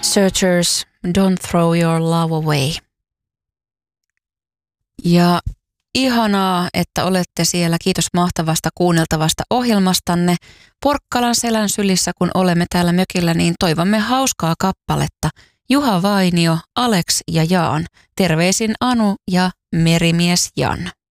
Searchers, Don't Throw Your Love Away. Ja ihanaa, että olette siellä. Kiitos mahtavasta kuunneltavasta ohjelmastanne. Porkkalan selän sylissä, kun olemme täällä mökillä, niin toivomme hauskaa kappaletta. Juha Vainio, Alex ja Jaan. Terveisin Anu ja merimies Jan.